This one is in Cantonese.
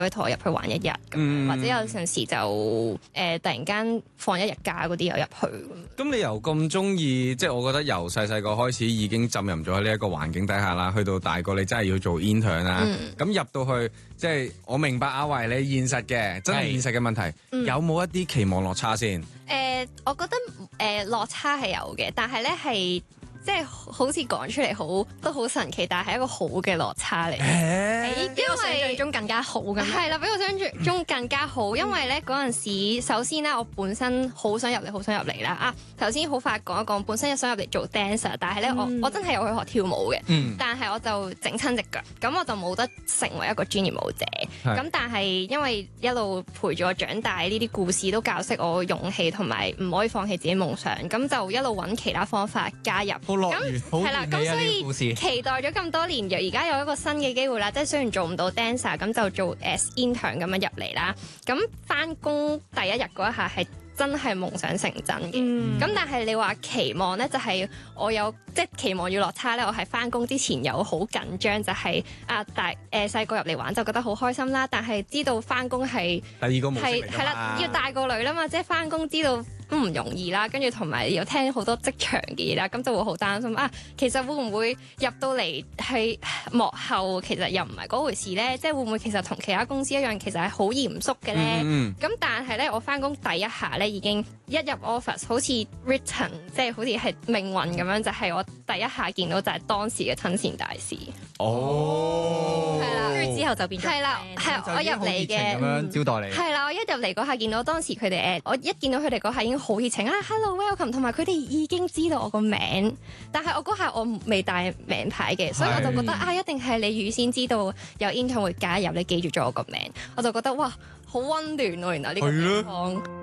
佢同我入去玩一日咁，或者有陣時就突然間放一日假嗰啲又入去。 咁你由咁中意，即係我覺得由細細個開始已經浸淫咗喺呢一個環境底下啦，去到大個你真係要做 intern 啦。咁入到去，即係我明白阿維你現實嘅，真係現實嘅問題，有冇一啲期望落差先？ 我覺得落差係有嘅，但係咧係。即係好似講出嚟都好神奇，但係一個好嘅落差嚟， 比我想象中更加好咁。 係啦，比我想象中更加好，因為咧嗰陣時，首先咧我本身好想入嚟啦。頭先好快講一講，本身想入嚟做 dancer， 但係咧我真係有去學跳舞嘅，但係我就整親隻腳，咁我就冇得成為一個專業舞者。咁但係因為一路陪住我長大，呢啲故事都教識我勇氣同埋唔可以放棄自己夢想，咁就一路揾其他方法加入。咁係啦，咁所以期待咗咁多年，而家有一個新嘅機會啦。即係雖然做唔到 dancer， 咁就做 as intern 咁樣入嚟啦。咁返工第一日嗰一下係真係夢想成真嘅。咁但係你話期望咧，就係我有即係期望要落差咧。我係返工之前有好緊張，就係細個入嚟玩就覺得好開心啦。但係知道返工係第二個模式嚟㗎嘛， 係啦，要大個女啦嘛，即係返工知道都唔容易啦，跟住同埋又聽好多職場嘅嘢啦，咁就會好擔心其實會唔會入到嚟係幕後，其實又唔係嗰回事咧？即係會唔會其實同其他公司一樣，其實係好嚴肅嘅咧？咁但係咧，我返工第一下咧已經一入 office， 好似 written， 即係好似係命運咁樣，就係我第一下見到就係當時嘅親善大使。係啦， 跟住之後就變咗。 係啦，係我入嚟嘅。 咁樣招待你。 係啦，我一入嚟嗰下見到當時佢哋我一見到佢哋嗰下已經好熱情，hello welcome， 同埋佢哋已經知道我個名，但係我嗰下我未帶名牌嘅，所以我就覺得一定係你預先知道有 intern 會加入，你記住咗我個名，我就覺得哇好溫暖喎，原來呢個地方。